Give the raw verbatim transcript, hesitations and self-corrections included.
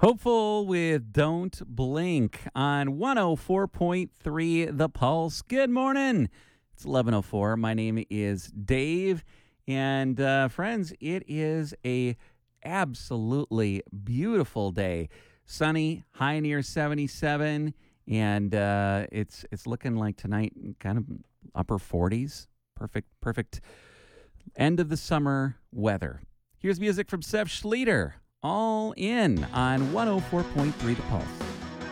Hopeful with Don't Blink on one oh four point three The Pulse. Good morning. It's eleven oh four. My name is Dave. And uh, friends, it is a absolutely beautiful day. Sunny, high near seventy-seven. And uh, it's it's looking like tonight kind of upper forties. Perfect, perfect end of the summer weather. Here's music from Seth Schleter. All in on one oh four point three The Pulse.